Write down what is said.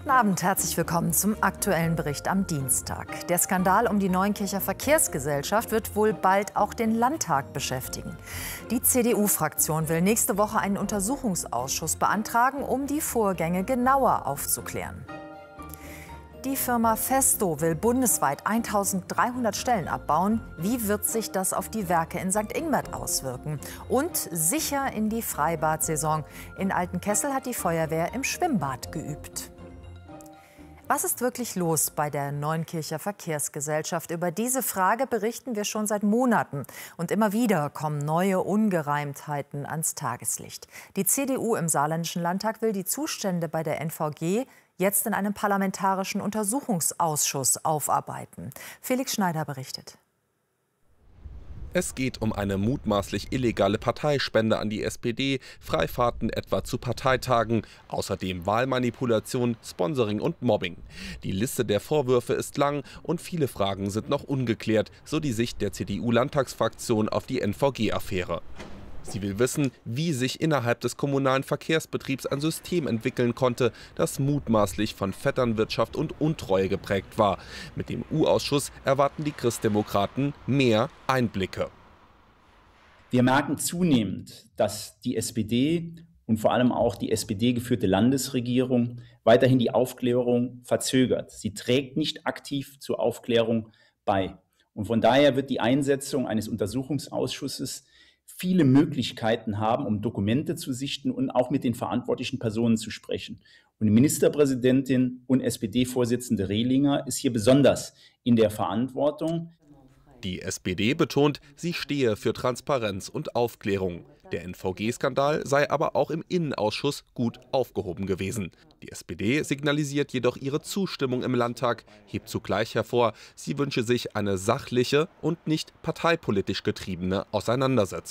Guten Abend, herzlich willkommen zum aktuellen Bericht am Dienstag. Der Skandal um die Neuenkircher Verkehrsgesellschaft wird wohl bald auch den Landtag beschäftigen. Die CDU-Fraktion will nächste Woche einen Untersuchungsausschuss beantragen, um die Vorgänge genauer aufzuklären. Die Firma Festo will bundesweit 1300 Stellen abbauen. Wie wird sich das auf die Werke in St. Ingbert auswirken? Und sicher in die Freibad-Saison. In Altenkessel hat die Feuerwehr im Schwimmbad geübt. Was ist wirklich los bei der Neuenkircher Verkehrsgesellschaft? Über diese Frage berichten wir schon seit Monaten. Und immer wieder kommen neue Ungereimtheiten ans Tageslicht. Die CDU im Saarländischen Landtag will die Zustände bei der NVG jetzt in einem parlamentarischen Untersuchungsausschuss aufarbeiten. Felix Schneider berichtet. Es geht um eine mutmaßlich illegale Parteispende an die SPD, Freifahrten etwa zu Parteitagen, außerdem Wahlmanipulation, Sponsoring und Mobbing. Die Liste der Vorwürfe ist lang und viele Fragen sind noch ungeklärt, so die Sicht der CDU-Landtagsfraktion auf die NVG-Affäre. Sie will wissen, wie sich innerhalb des kommunalen Verkehrsbetriebs ein System entwickeln konnte, das mutmaßlich von Vetternwirtschaft und Untreue geprägt war. Mit dem U-Ausschuss erwarten die Christdemokraten mehr Einblicke. Wir merken zunehmend, dass die SPD und vor allem auch die SPD-geführte Landesregierung weiterhin die Aufklärung verzögert. Sie trägt nicht aktiv zur Aufklärung bei. Und von daher wird die Einsetzung eines Untersuchungsausschusses viele Möglichkeiten haben, um Dokumente zu sichten und auch mit den verantwortlichen Personen zu sprechen. Und die Ministerpräsidentin und SPD-Vorsitzende Rehlinger ist hier besonders in der Verantwortung. Die SPD betont, sie stehe für Transparenz und Aufklärung. Der NVG-Skandal sei aber auch im Innenausschuss gut aufgehoben gewesen. Die SPD signalisiert jedoch ihre Zustimmung im Landtag, hebt zugleich hervor, sie wünsche sich eine sachliche und nicht parteipolitisch getriebene Auseinandersetzung.